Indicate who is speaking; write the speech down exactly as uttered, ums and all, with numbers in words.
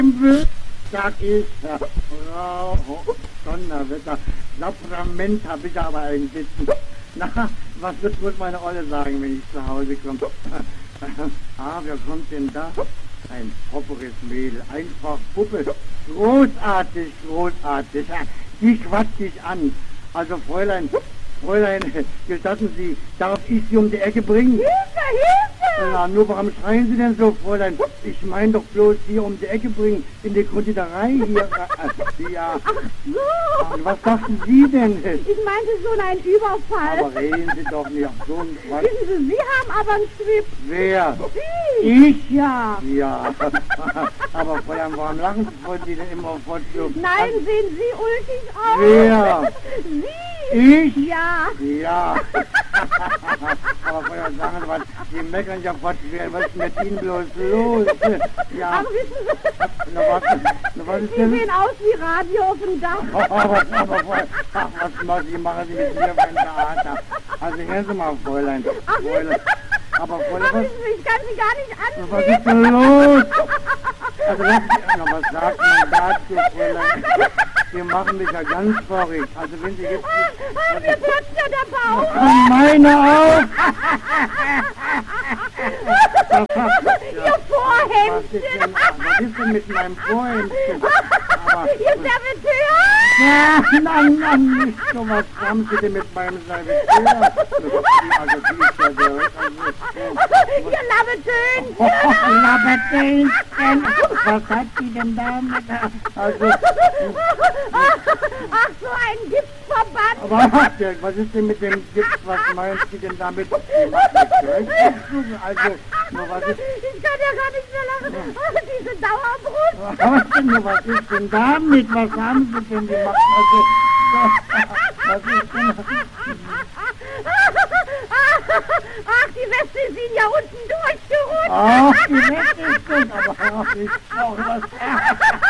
Speaker 1: sag ich, Frau Donnerwetter, Sakrament hab ich aber einsitzen. Na, was wird wohl meine Olle sagen, wenn ich zu Hause komme? Ah, wer kommt denn da? Ein properes Mädel, einfach Puppe. Großartig, großartig. Die quatscht dich an. Also, Fräulein, Fräulein, gestatten Sie, darf ich Sie um die Ecke bringen?
Speaker 2: Hilfe, Hilfe!
Speaker 1: Na, nur warum schreien Sie denn so, Fräulein? Ich meine doch bloß hier um die Ecke bringen, in die Konditorei hier. Äh, ja.
Speaker 2: Ach so!
Speaker 1: Und was dachten Sie denn?
Speaker 2: Ich meinte schon einen Überfall.
Speaker 1: Aber reden Sie doch nicht auf so einen Quatsch.
Speaker 2: Wissen Sie, Sie haben aber einen Strip.
Speaker 1: Wer?
Speaker 2: Sie?
Speaker 1: Ich?
Speaker 2: Ja.
Speaker 1: Ja. Aber Fräulein, warum lachen Sie, wollen Sie denn immer fort so?
Speaker 2: Nein, sehen Sie ulkig aus.
Speaker 1: Wer?
Speaker 2: Sie?
Speaker 1: Ich?
Speaker 2: Ja.
Speaker 1: Ja. Aber Fräulein, sagen Sie was, Sie meckern ja fort, was ist mit Ihnen bloß los? Ja.
Speaker 2: Aber wissen Sie,
Speaker 1: Na, was, na, was ist
Speaker 2: Sie
Speaker 1: denn?
Speaker 2: sehen aus wie Radio auf dem Dach.
Speaker 1: Oh, was, aber, Fräulein, ach, was machen Sie, machen Sie mit mir beim Theater? Also, hören Sie mal, Fräulein. Fräulein. Aber Fräulein,
Speaker 2: Ach,
Speaker 1: was,
Speaker 2: wissen Sie, ich kann Sie gar nicht ansehen.
Speaker 1: was ist denn los? Also, lassen Sie, na, was sagt man dazu, Fräulein? Sie machen mich ja ganz verrückt. Also, wenn Sie jetzt...
Speaker 2: Ah, mir platzt ja der Bauch.
Speaker 1: Oh, meine auch!
Speaker 2: Ihr
Speaker 1: Was ist, denn,
Speaker 2: Vorhemdchen.
Speaker 1: was ist denn mit meinem Vorhemdchen? Aber,
Speaker 2: Ihr Serviteur.
Speaker 1: ja, nein, nein, nicht so. Was haben Sie denn mit meinem Serviteur? Also, die ist ja der... Also,
Speaker 2: Ihr Lavetön.
Speaker 1: oh, Labertänchen! Was hat sie denn damit? Also,
Speaker 2: Ach, so ein Gipsverband.
Speaker 1: aber was ist denn mit dem Gips? Was meint sie denn damit? Sie macht mich gleich. Also, nur was ist...
Speaker 2: Ich kann ja gar nicht mehr lachen. Oh, diese Dauerbrust.
Speaker 1: Was denn, nur was ist denn damit? Was haben sie denn gemacht? Also, was ist denn...
Speaker 2: Ach, die Weste ist Ihnen ja unten durchgerutscht.
Speaker 1: Ach, die Wette ist denn, aber ach, ich brauche was...